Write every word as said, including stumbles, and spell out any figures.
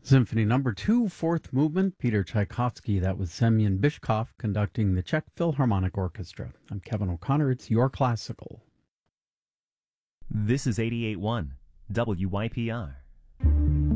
Symphony number two, fourth movement, Peter Tchaikovsky. That was Semyon Bishkov conducting the Czech Philharmonic Orchestra. I'm Kevin O'Connor. It's Your Classical. This is eighty-eight point one W Y P R.